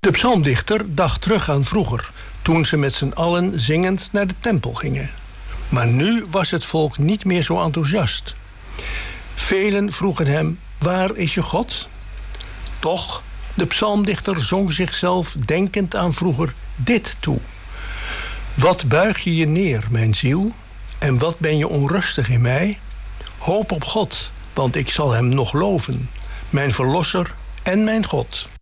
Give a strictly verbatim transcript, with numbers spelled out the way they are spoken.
De psalmdichter dacht terug aan vroeger, toen ze met z'n allen zingend naar de tempel gingen. Maar nu was het volk niet meer zo enthousiast. Velen vroegen hem, waar is je God? Toch, de psalmdichter zong zichzelf denkend aan vroeger dit toe. Wat buig je je neer, mijn ziel, en wat ben je onrustig in mij? Hoop op God, want ik zal hem nog loven, mijn verlosser en mijn God.